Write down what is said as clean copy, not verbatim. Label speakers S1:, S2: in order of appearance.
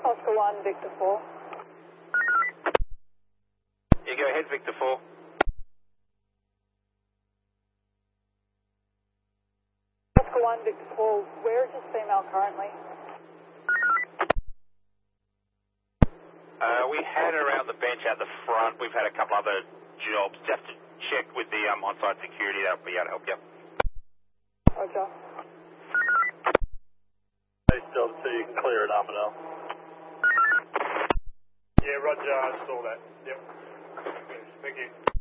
S1: Oscar 1, Victor 4.
S2: Yeah, go ahead, Victor 4.
S1: Oscar 1, Victor 4, where is this female currently?
S2: We had her around the bench at the front. We've had a couple other jobs. Just to check with the on-site security. That'll be able to help you.
S1: Roger.
S3: Hey, Delta 2, you can clear it, Armadale.
S4: Yeah, Roger, I saw that. Yep. Thank you.